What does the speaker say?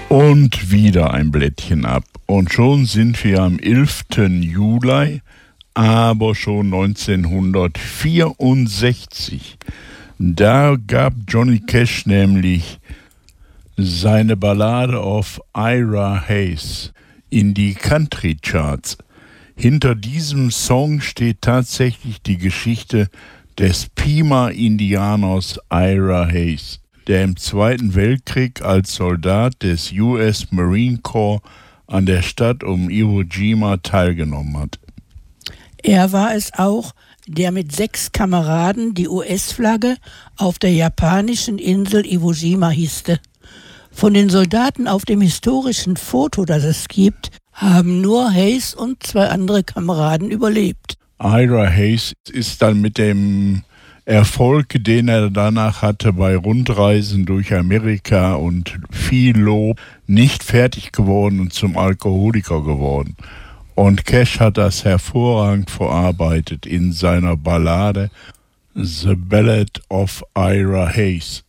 Und wieder ein Blättchen ab. Und schon sind wir am 11. Juli, aber schon 1964. Da gab Johnny Cash nämlich seine Ballade of Ira Hayes in die Country Charts. Hinter diesem Song steht tatsächlich die Geschichte des Pima-Indianers Ira Hayes, der im Zweiten Weltkrieg als Soldat des US Marine Corps an der Stadt um Iwo Jima teilgenommen hat. Er war es auch, der mit 6 Kameraden die US-Flagge auf der japanischen Insel Iwo Jima hisste. Von den Soldaten auf dem historischen Foto, das es gibt, haben nur Hayes und 2 andere Kameraden überlebt. Ira Hayes ist dann mit dem Erfolg, den er danach hatte bei Rundreisen durch Amerika und viel Lob, nicht fertig geworden und zum Alkoholiker geworden. Und Cash hat das hervorragend verarbeitet in seiner Ballade The Ballad of Ira Hayes.